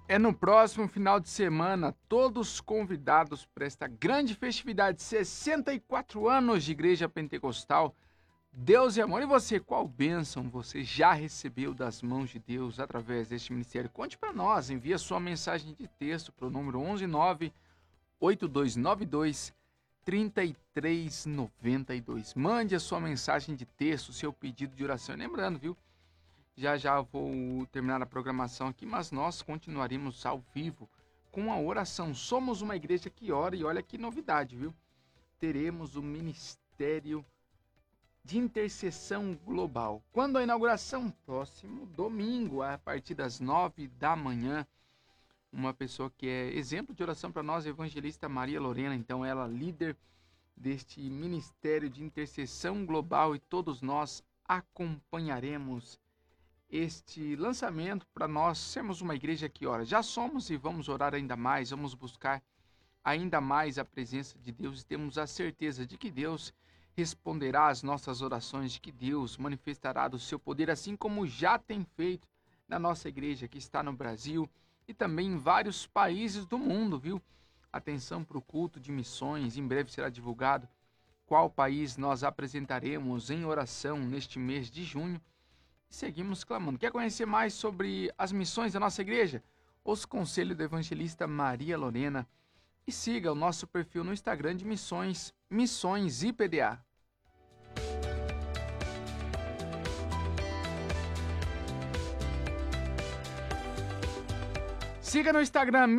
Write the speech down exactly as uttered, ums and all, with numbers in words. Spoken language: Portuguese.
É no próximo final de semana, todos convidados para esta grande festividade, sessenta e quatro anos de Igreja Pentecostal. Deus e amor. E você, qual bênção você já recebeu das mãos de Deus através deste ministério? Conte para nós, envia sua mensagem de texto para o número onze nove oito dois nove dois três três nove dois. Mande a sua mensagem de texto, seu pedido de oração. Lembrando, viu? Já já vou terminar a programação aqui, mas nós continuaremos ao vivo com a oração. Somos uma igreja que ora e olha que novidade, viu? Teremos o Ministério de Intercessão Global. Quando a inauguração? Próximo domingo, a partir das nove da manhã. Uma pessoa que é exemplo de oração para nós, a evangelista Maria Lorena. Então, ela líder deste Ministério de Intercessão Global e todos nós acompanharemos este lançamento para nós sermos uma igreja que ora. Já somos e vamos orar ainda mais, vamos buscar ainda mais a presença de Deus e temos a certeza de que Deus responderá às nossas orações, de que Deus manifestará do seu poder, assim como já tem feito na nossa igreja que está no Brasil e também em vários países do mundo, viu? Atenção para o culto de missões, em breve será divulgado qual país nós apresentaremos em oração neste mês de junho. E seguimos clamando. Quer conhecer mais sobre as missões da nossa igreja? Ouça o conselho do evangelista Maria Lorena e siga o nosso perfil no Instagram de Missões, Missões I P D A. Siga no Instagram